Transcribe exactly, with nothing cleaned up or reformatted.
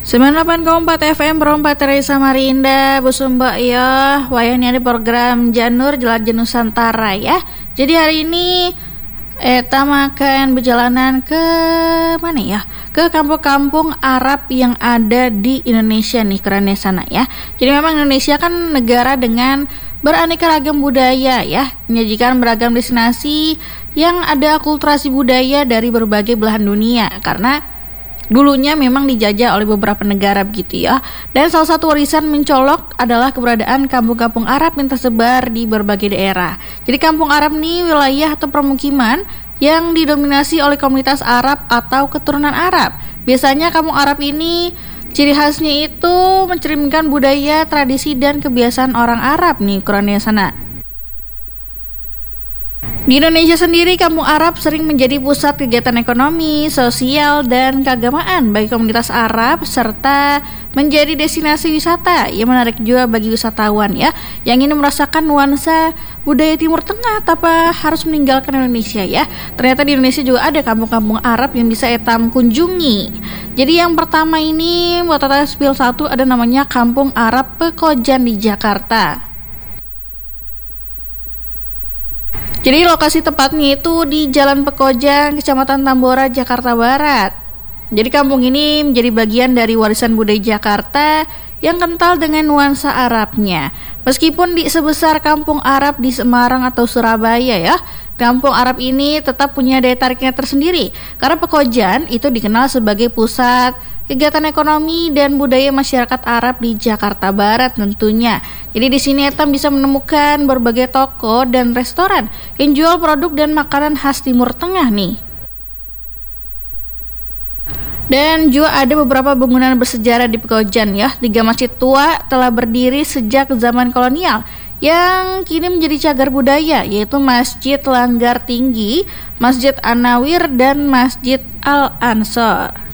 sembilan puluh delapan koma empat F M Perompak Terai Samarinda Busumba ya. Wayahnya di program Janur Jelajah Nusantara ya. Jadi hari ini Eta makan perjalanan ke mana ya? Ke kampung-kampung Arab yang ada di Indonesia nih, kerennya sana ya. Jadi memang Indonesia kan negara dengan beraneka ragam budaya ya, menyajikan beragam destinasi yang ada akulturasi budaya dari berbagai belahan dunia karena dulunya memang dijajah oleh beberapa negara begitu ya. Dan salah satu warisan mencolok adalah keberadaan kampung-kampung Arab yang tersebar di berbagai daerah. Jadi kampung Arab nih wilayah atau permukiman yang didominasi oleh komunitas Arab atau keturunan Arab. Biasanya kampung Arab ini ciri khasnya itu mencerminkan budaya, tradisi, dan kebiasaan orang Arab nih kerennya sana. Di Indonesia sendiri, kampung Arab sering menjadi pusat kegiatan ekonomi, sosial, dan keagamaan bagi komunitas Arab, serta menjadi destinasi wisata yang menarik juga bagi wisatawan ya, yang ingin merasakan nuansa budaya Timur Tengah tanpa harus meninggalkan Indonesia ya. Ternyata di Indonesia juga ada kampung-kampung Arab yang bisa etam kunjungi. Jadi yang pertama ini, buat Tata Spill satu ada namanya Kampung Arab Pekojan di Jakarta. Jadi lokasi tepatnya itu di Jalan Pekojan, Kecamatan Tambora, Jakarta Barat. Jadi kampung ini menjadi bagian dari warisan budaya Jakarta yang kental dengan nuansa Arabnya. Meskipun di sebesar kampung Arab di Semarang atau Surabaya ya, kampung Arab ini tetap punya daya tariknya tersendiri. Karena Pekojan itu dikenal sebagai pusat kegiatan ekonomi dan budaya masyarakat Arab di Jakarta Barat tentunya. Jadi di sini Etam bisa menemukan berbagai toko dan restoran yang jual produk dan makanan khas Timur Tengah nih. Dan juga ada beberapa bangunan bersejarah di Pekojan ya. Tiga masjid tua telah berdiri sejak zaman kolonial yang kini menjadi cagar budaya, yaitu Masjid Langgar Tinggi, Masjid An-Nawir, dan Masjid Al-Ansor.